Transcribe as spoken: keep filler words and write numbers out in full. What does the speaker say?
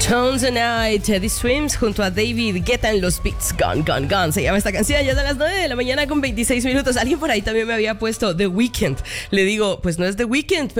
Tones and I, Teddy Swims junto a David Guetta en los beats. Gone, gone, gone. Se llama esta canción. Ya son las nueve de la mañana con veintiséis minutos. Alguien por ahí también me había puesto The Weeknd. Le digo, pues no es The Weeknd.